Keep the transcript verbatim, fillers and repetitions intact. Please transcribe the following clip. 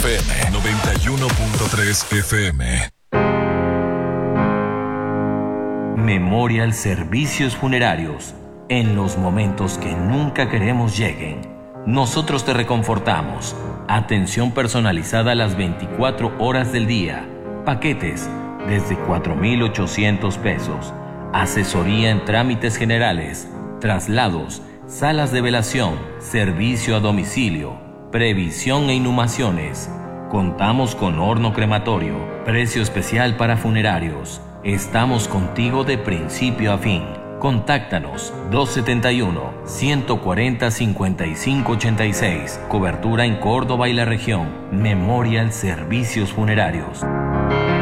F M noventa y uno punto tres F M. Memorial Servicios Funerarios. En los momentos que nunca queremos lleguen, nosotros te reconfortamos. Atención personalizada las veinticuatro horas del día. Paquetes desde cuatro mil ochocientos pesos. Asesoría en trámites generales, traslados, salas de velación, servicio a domicilio, previsión e inhumaciones. Contamos con horno crematorio, precio especial para funerarios. Estamos contigo de principio a fin. Contáctanos dos setenta y uno, ciento cuarenta, cincuenta y cinco ochenta y seis. Cobertura en Córdoba y la región. Memorial Servicios Funerarios.